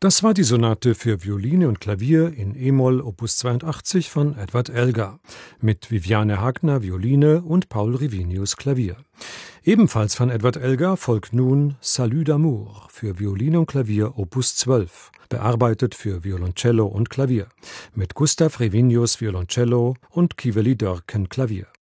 Das war die Sonate für Violine und Klavier in e-Moll Opus 82 von Edward Elgar mit Viviane Hagner Violine und Paul Rivinius Klavier. Ebenfalls von Edward Elgar folgt nun Salut d'amour für Violine und Klavier Opus 12, bearbeitet für Violoncello und Klavier, mit Gustav Rivinius Violoncello und Kiveli Dörken Klavier.